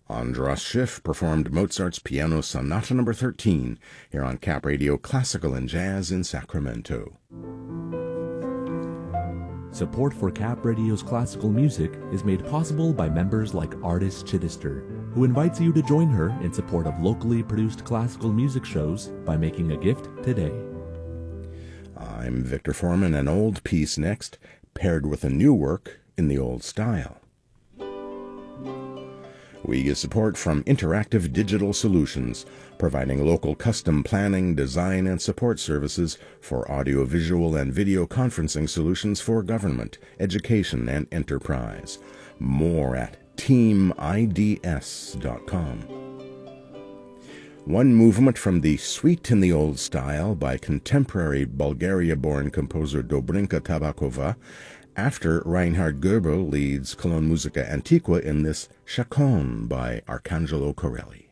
Andras Schiff performed Mozart's Piano Sonata No. 13 here on Cap Radio Classical and Jazz in Sacramento. Support for Cap Radio's classical music is made possible by members like Artis Chittister, who invites you to join her in support of locally produced classical music shows by making a gift today. I'm Victor Foreman, an old piece next, paired with a new work in the old style. We get support from Interactive Digital Solutions, providing local custom planning, design, and support services for audiovisual and video conferencing solutions for government, education, and enterprise. More at teamids.com. One movement from the Suite in the Old Style by contemporary Bulgaria-born composer Dobrinka Tabakova, after Reinhard Goebel leads Cologne Musica Antiqua in this Chaconne by Arcangelo Corelli.